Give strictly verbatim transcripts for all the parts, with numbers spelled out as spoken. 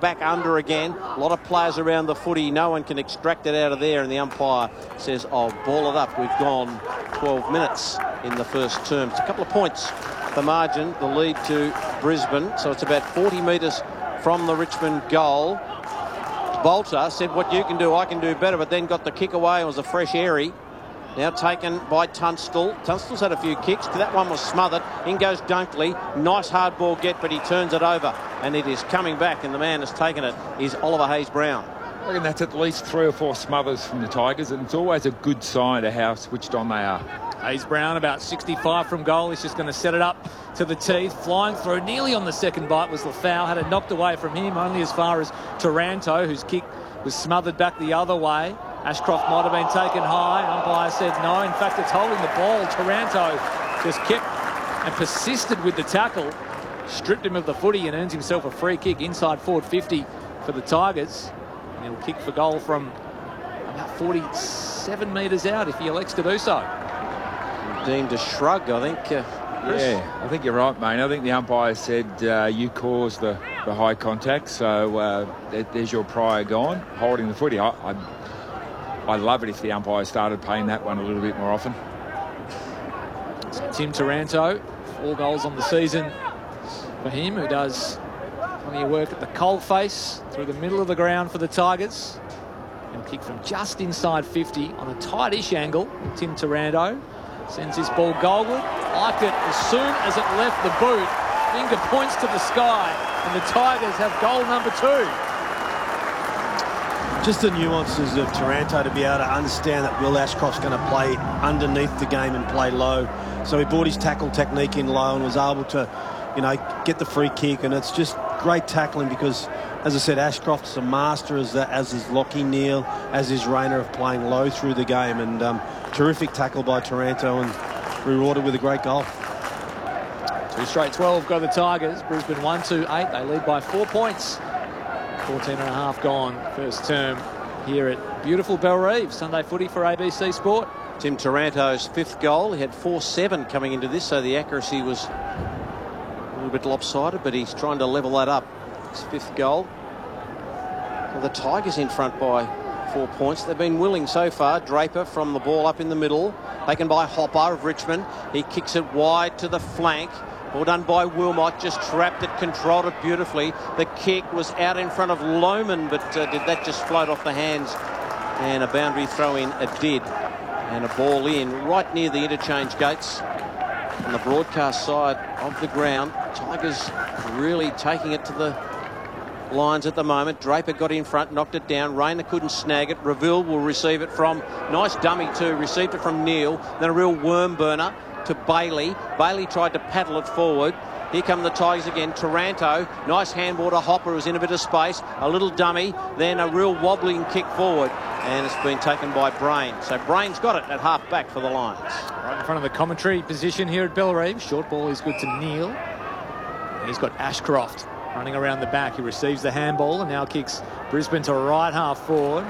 back under again. A lot of players around the footy. No one can extract it out of there, and the umpire says, "I'll ball it up." We've gone twelve minutes in the first term. It's a couple of points, the margin, the lead to Brisbane. So it's about forty metres from the Richmond goal. Bolter said, "What you can do, I can do better," but then got the kick away. It was a fresh airy. Now taken by Tunstall. Tunstall's had a few kicks. That one was smothered. In goes Dunkley. Nice hard ball get, but he turns it over. And it is coming back, and the man has taken it is Oliver Hayes-Brown. I reckon that's at least three or four smothers from the Tigers, and it's always a good sign of how switched on they are. Hayes-Brown about sixty-five from goal. He's just going to set it up to the teeth. Flying through nearly on the second bite was Lafau. Had it knocked away from him, only as far as Taranto, whose kick was smothered back the other way. Ashcroft might have been taken high. Umpire said no. In fact, it's holding the ball. Taranto just kept and persisted with the tackle. Stripped him of the footy and earns himself a free kick inside forward fifty for the Tigers. And he'll kick for goal from about forty-seven metres out if he elects to do so. Deemed a shrug, I think. Uh, yeah, I think you're right, mate. I think the umpire said uh, you caused the, the high contact, so uh, there, there's your prior gone, holding the footy. I, I, I love it if the umpire started paying that one a little bit more often. Tim Taranto, four goals on the season for him, who does plenty of work at the coalface through the middle of the ground for the Tigers. And kick from just inside fifty on a tightish angle. Tim Taranto sends his ball goalward. Liked it as soon as it left the boot. Finger points to the sky, and the Tigers have goal number two. Just the nuances of Taranto to be able to understand that Will Ashcroft's going to play underneath the game and play low. So he brought his tackle technique in low and was able to, you know, get the free kick. And it's just great tackling because, as I said, Ashcroft's a master, as, as is Lockie Neal, as is Rayner, of playing low through the game. And um, terrific tackle by Taranto and rewarded with a great goal. Two straight twelve go the Tigers. Brisbane one two eight. They lead by four points. fourteen and a half gone first term here at beautiful Bellerive. Sunday footy for A B C Sport. Tim Taranto's fifth goal. He had four seven coming into this, so the accuracy was a little bit lopsided, but he's trying to level that up. His fifth goal. Well, the Tigers in front by four points. They've been willing so far. Draper from the ball up in the middle, taken by Hopper of Richmond. He kicks it wide to the flank. Well done by Wilmot, just trapped it, controlled it beautifully. The kick was out in front of Lohman, but uh, did that just float off the hands? And a boundary throw in, it did. And a ball in right near the interchange gates on the broadcast side of the ground. Tigers really taking it to the lines at the moment. Draper got in front, knocked it down. Rayner couldn't snag it. Reville will receive it from, nice dummy too, received it from Neal. Then a real worm burner to Bailey. Bailey tried to paddle it forward. Here come the Tigers again. Taranto, nice handball to Hopper, who's in a bit of space. A little dummy, then a real wobbling kick forward. And it's been taken by Brain. So Brain's got it at half back for the Lions. Right in front of the commentary position here at Bellerive. Short ball is good to Neal. And he's got Ashcroft running around the back. He receives the handball and now kicks Brisbane to right half forward.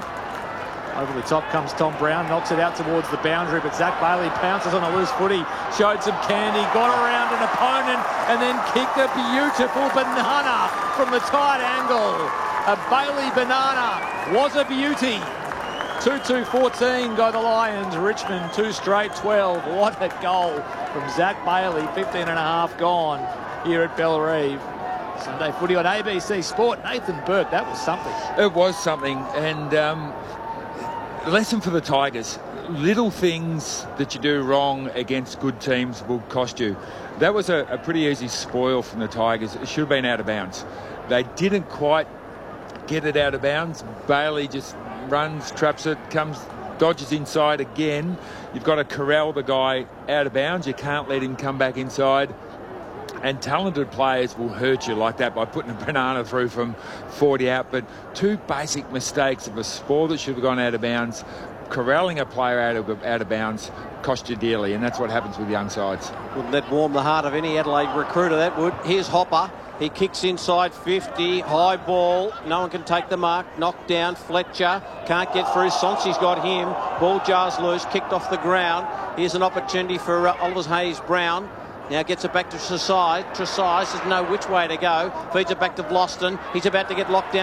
Over the top comes Tom Brown, knocks it out towards the boundary, but Zach Bailey pounces on a loose footy, showed some candy, got around an opponent, and then kicked a beautiful banana from the tight angle. A Bailey banana was a beauty. two two fourteen go the Lions. Richmond two straight twelve. What a goal from Zach Bailey. fifteen and a half gone here at Bellerive. Sunday footy on A B C Sport. Nathan Burke, that was something. It was something, and um, lesson for the Tigers. Little things that you do wrong against good teams will cost you. That was a, a pretty easy spoil from the Tigers. It should have been out of bounds. They didn't quite get it out of bounds. Bailey just runs, traps it, comes, dodges inside again. You've got to corral the guy out of bounds. You can't let him come back inside. And talented players will hurt you like that by putting a banana through from forty out. But two basic mistakes of a spoil that should have gone out of bounds, corralling a player out of, out of bounds, cost you dearly. And that's what happens with young sides. Wouldn't that warm the heart of any Adelaide recruiter, that would. Here's Hopper. He kicks inside fifty. High ball. No one can take the mark. Knocked down. Fletcher can't get through. Sonsi's got him. Ball jars loose. Kicked off the ground. Here's an opportunity for uh, Oliver Hayes-Brown. Now gets it back to Trasai. Trasai doesn't know which way to go. Feeds it back to Vlosten. He's about to get locked down.